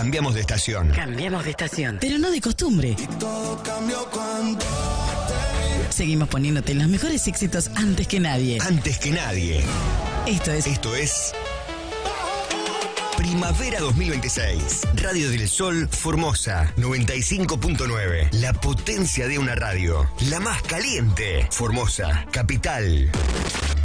Cambiamos de estación. Cambiamos de estación. Pero no de costumbre. Y todo cambió cuando Seguimos poniéndote los mejores éxitos antes que nadie. Antes que nadie. Esto es Primavera 2026. Radio del Sol Formosa 95.9. La potencia de una radio. La más caliente. Formosa, capital.